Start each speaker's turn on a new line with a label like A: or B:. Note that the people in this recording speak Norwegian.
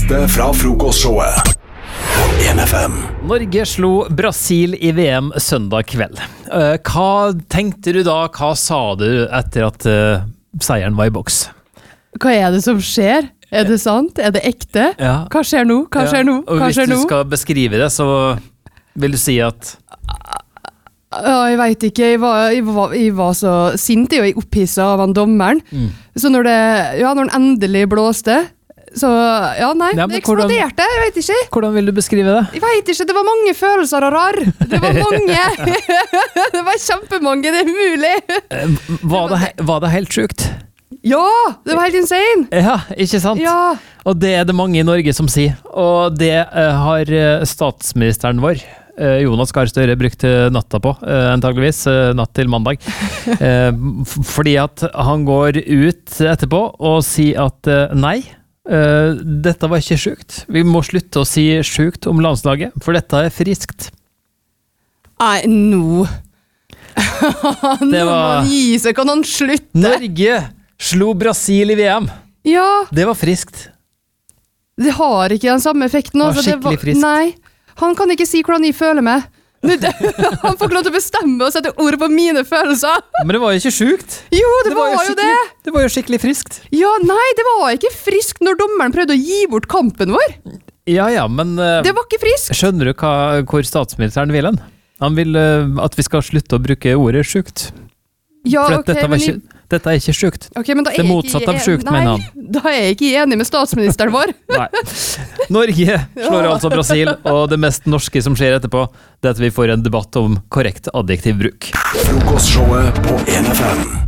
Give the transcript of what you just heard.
A: beste fra frokostshowet på 1FM.
B: Norge slo Brasil i VM søndag kveld. Hva tenkte du da? Hva sa du etter at seieren var i boks?
C: Hva er det som skjer? Er det sant? Er det ekte?
B: Ja.
C: Hva skjer nå? Hva skjer nå?
B: Og
C: Hva
B: hvis
C: skjer
B: du
C: nå?
B: skal beskrive det, så vil du si at
C: Ja, jeg vet ikke. Jeg var så sint og jeg opphisset av han dommeren. Så når den endelig blåste, så nei,
B: Ja, men
C: det eksploderte. Jeg vet ikke.
B: Hvordan vil du beskrive det?
C: Jeg vet ikke, det var mange følelser og rar. Det var mange. Det var kjempemange, det er mulig.
B: Var det helt sjukt?
C: Ja, det var helt insane.
B: Ja, ikke sant?
C: Ja.
B: Og det er det mange i Norge som sier. Og det har statsministeren vår, Jonas Gahr Støre, brukt natta på, antageligvis, natt til mandag. Fordi at han går ut etterpå og sier at nei, dette var ikke sjukt. Vi må slutte å si sjukt om landslaget, for dette er friskt.
C: Nei, nå må han gi seg, kan han slutte?
B: Norge slo Brasil i VM.
C: Ja,
B: Det var friskt.
C: det har ikke den samme effekten.
B: Det var
C: altså,
B: skikkelig friskt.
C: Nei, han kan ikke si hvordan jeg føler meg. Han får ikke lov til å bestemme og sette ord på mine følelser.
B: Men det var jo ikke sjukt.
C: Jo, det var jo det.
B: Det var jo skikkelig friskt.
C: Ja, nei, det var ikke friskt når dommeren prøvde å gi bort kampen vår.
B: Ja, men
C: Det var ikke friskt.
B: skjønner du hvor statsministeren vil hen? Han vil at vi skal slutte å bruke ordet sjukt.
C: Ja,
B: For
C: ok,
B: dette er ikke sjukt.
C: Ok, men da
B: Det er
C: jeg
B: motsatt
C: ikke
B: av sjukt,
C: nei,
B: mener han.
C: Da er jeg ikke enig med statsministeren vår.
B: Nei. Norge slår altså Brasil, og det mest norske som skjer etterpå, det er at vi får en debatt om korrekt adjektivbruk.
A: Frokostshowet på 1FM.